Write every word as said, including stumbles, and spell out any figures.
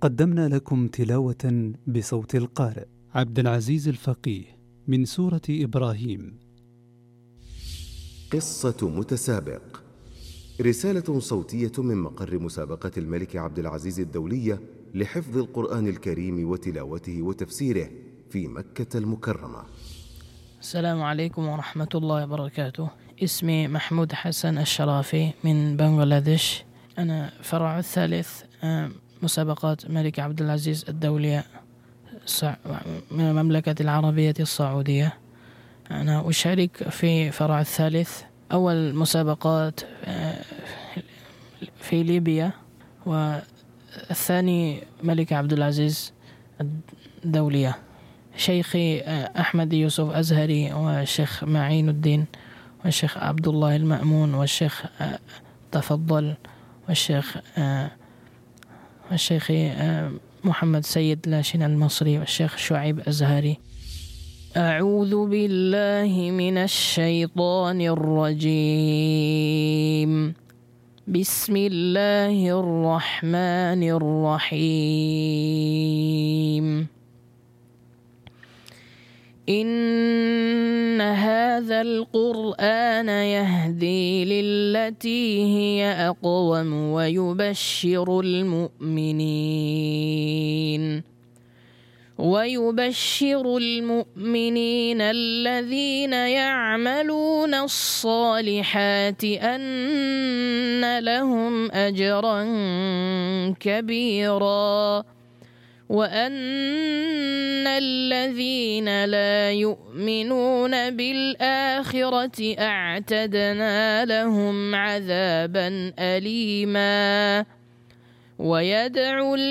قدمنا لكم تلاوة بصوت القارئ عبد العزيز الفقيه من سورة إبراهيم. قصة متسابق، رسالة صوتية من مقر مسابقة الملك عبد العزيز الدولية لحفظ القرآن الكريم وتلاوته وتفسيره في مكة المكرمة. السلام عليكم ورحمة الله وبركاته. اسمي محمود حسن الشرافي من بنغلاديش. أنا فرع الثالث مسابقات الملك عبد العزيز الدولية من المملكة العربية السعودية. أنا أشارك في فرع الثالث. أول مسابقات في ليبيا، والثاني ملك عبد العزيز الدولية. شيخي أحمد يوسف أزهري، والشيخ معين الدين، والشيخ عبد الله المأمون، والشيخ تفضل، والشيخ والشيخ محمد سيد لاشين المصري، والشيخ شعيب أزهري. أعوذ بالله من الشيطان الرجيم. بسم الله الرحمن الرحيم. إن هذا القرآن يهدي للتي هي أقوم ويبشر المؤمنين ويبشر المؤمنين الذين يعملون الصالحات أن لهم أجرا كبيرا، وأن الذين لا يؤمنون بالآخرة أعتدنا لهم عذابا أليما. ويدعو